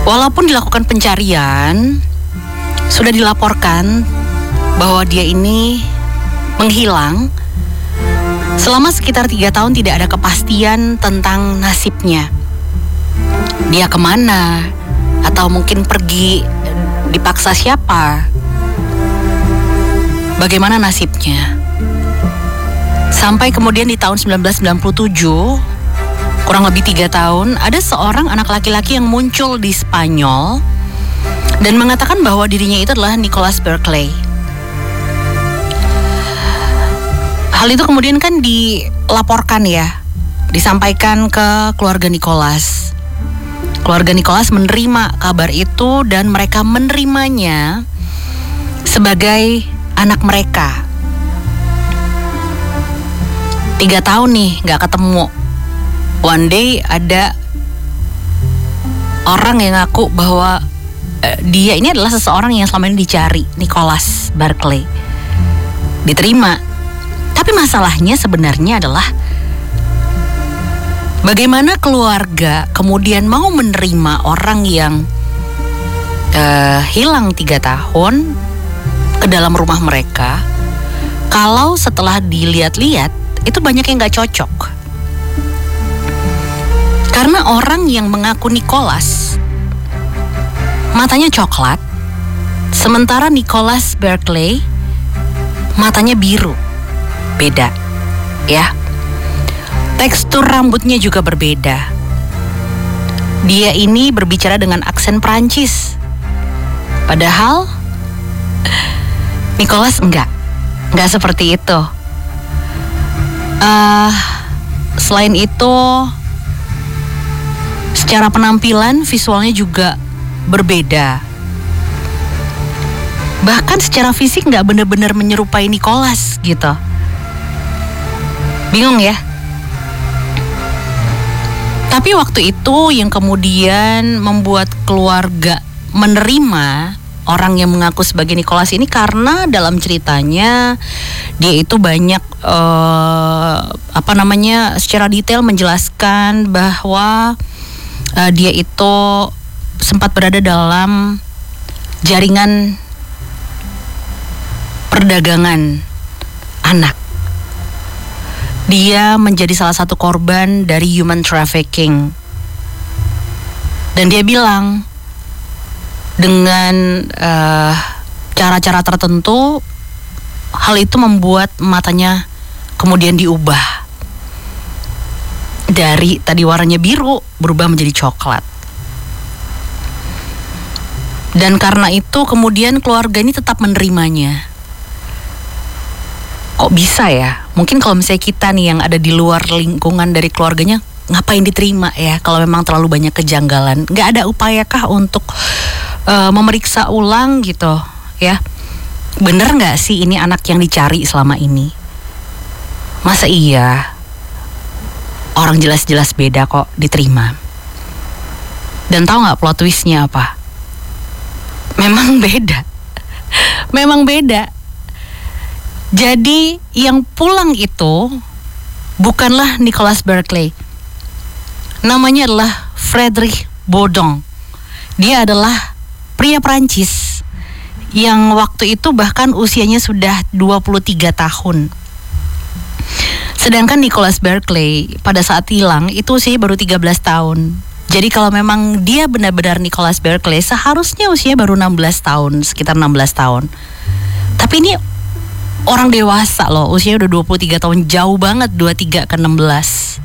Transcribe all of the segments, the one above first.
Walaupun dilakukan pencarian, sudah dilaporkan bahwa dia ini menghilang. Selama sekitar 3 tahun tidak ada kepastian tentang nasibnya. Dia kemana? Atau mungkin pergi dipaksa siapa? Bagaimana nasibnya? Sampai kemudian di tahun 1997, kurang lebih 3 tahun, ada seorang anak laki-laki yang muncul di Spanyol dan mengatakan bahwa dirinya itu adalah Nicholas Berkeley. Hal itu kemudian kan dilaporkan ya, disampaikan ke keluarga Nicholas. Keluarga Nicholas menerima kabar itu dan mereka menerimanya sebagai anak mereka. 3 tahun nih gak ketemu. One day ada orang yang ngaku bahwa dia ini adalah seseorang yang selama ini dicari, Nicholas Berkeley. Diterima. Tapi masalahnya sebenarnya adalah bagaimana keluarga kemudian mau menerima orang yang hilang 3 tahun ke dalam rumah mereka, kalau setelah dilihat-lihat itu banyak yang gak cocok. Karena orang yang mengaku Nicholas matanya coklat, sementara Nicholas Berkeley matanya biru. Beda, ya. Tekstur rambutnya juga berbeda. Dia ini berbicara dengan aksen Prancis. Padahal Nicholas enggak seperti itu. Selain itu, secara penampilan visualnya juga berbeda. Bahkan secara fisik nggak benar-benar menyerupai Nicholas gitu. Bingung ya? Tapi waktu itu yang kemudian membuat keluarga menerima orang yang mengaku sebagai Nicholas ini karena dalam ceritanya dia itu banyak secara detail menjelaskan bahwa dia itu sempat berada dalam jaringan perdagangan anak. Dia menjadi salah satu korban dari human trafficking. Dan dia bilang dengan cara-cara tertentu hal itu membuat matanya kemudian diubah. Dari tadi warnanya biru berubah menjadi coklat. Dan karena itu kemudian keluarga ini tetap menerimanya. Kok bisa ya? Mungkin kalau misalnya kita nih yang ada di luar lingkungan dari keluarganya, ngapain diterima ya kalau memang terlalu banyak kejanggalan? Gak ada upayakah untuk memeriksa ulang gitu ya? Bener gak sih ini anak yang dicari selama ini? Masa iya? Orang jelas-jelas beda kok diterima. Dan tahu gak plot twistnya apa? Memang beda. Memang beda. Jadi yang pulang itu bukanlah Nicholas Berkeley. Namanya adalah Frédéric Baudon. Dia adalah pria Prancis yang waktu itu bahkan usianya sudah 23 tahun. Sedangkan Nicholas Berkeley pada saat hilang itu usianya baru 13 tahun. Jadi kalau memang dia benar-benar Nicholas Berkeley, seharusnya usianya baru 16 tahun, sekitar 16 tahun. Tapi ini orang dewasa loh, usianya udah 23 tahun, jauh banget 23 ke 16.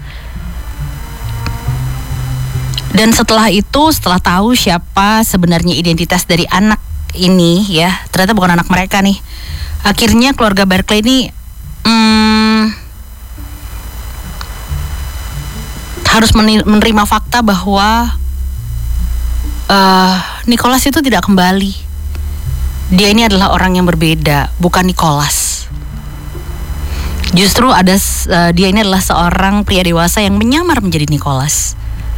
Dan setelah itu, setelah tahu siapa sebenarnya identitas dari anak ini ya, ternyata bukan anak mereka nih. Akhirnya keluarga Berkeley ini harus menerima fakta bahwa Nicholas itu tidak kembali. Dia ini adalah orang yang berbeda, bukan Nicholas. Justru dia ini adalah seorang pria dewasa yang menyamar menjadi Nicholas.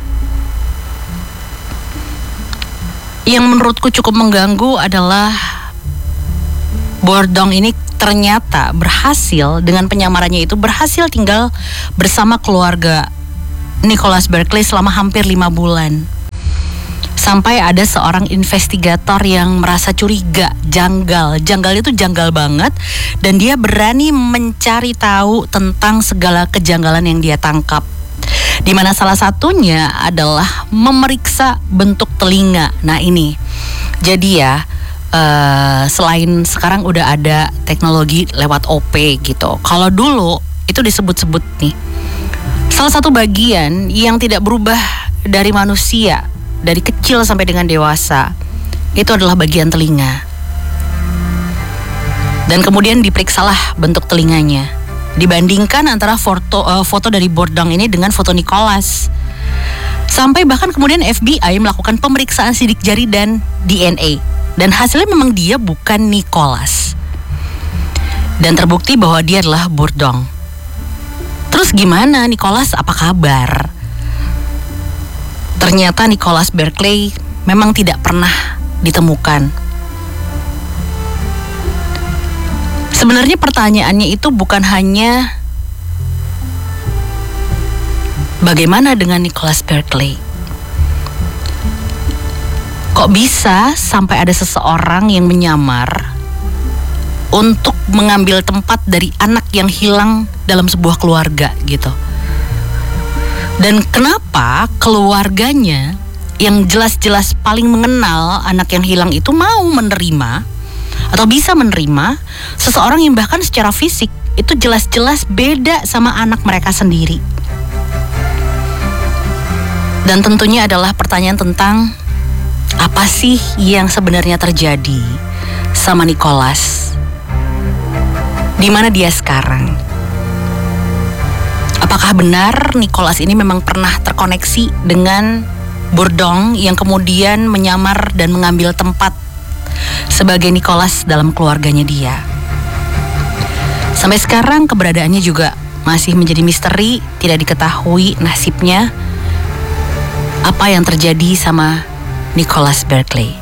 Yang menurutku cukup mengganggu adalah Baudon ini ternyata berhasil, dengan penyamarannya itu berhasil tinggal bersama keluarga Nicholas Berkeley selama hampir 5 bulan. Sampai ada seorang investigator yang merasa curiga, janggal itu janggal banget, dan dia berani mencari tahu tentang segala kejanggalan yang dia tangkap. Di mana salah satunya adalah memeriksa bentuk telinga. Nah ini, jadi ya selain sekarang udah ada teknologi lewat OP gitu, kalau dulu itu disebut-sebut nih, salah satu bagian yang tidak berubah dari manusia dari kecil sampai dengan dewasa itu adalah bagian telinga. Dan kemudian diperiksalah bentuk telinganya, dibandingkan antara foto dari Bourdon ini dengan foto Nicholas. Sampai bahkan kemudian FBI melakukan pemeriksaan sidik jari dan DNA, dan hasilnya memang dia bukan Nicholas, dan terbukti bahwa dia adalah Bourdon. Terus gimana Nicholas, apa kabar? Ternyata Nicholas Berkeley memang tidak pernah ditemukan. Sebenarnya pertanyaannya itu bukan hanya bagaimana dengan Nicholas Berkeley. Kok bisa sampai ada seseorang yang menyamar untuk mengambil tempat dari anak yang hilang dalam sebuah keluarga gitu. Dan kenapa keluarganya yang jelas-jelas paling mengenal anak yang hilang itu mau menerima atau bisa menerima seseorang yang bahkan secara fisik itu jelas-jelas beda sama anak mereka sendiri. Dan tentunya adalah pertanyaan tentang apa sih yang sebenarnya terjadi sama Nicholas? Di mana dia sekarang? Apakah benar Nicholas ini memang pernah terkoneksi dengan Bourdon yang kemudian menyamar dan mengambil tempat sebagai Nicholas dalam keluarganya dia? Sampai sekarang keberadaannya juga masih menjadi misteri, tidak diketahui nasibnya apa yang terjadi sama Nicholas Berkeley.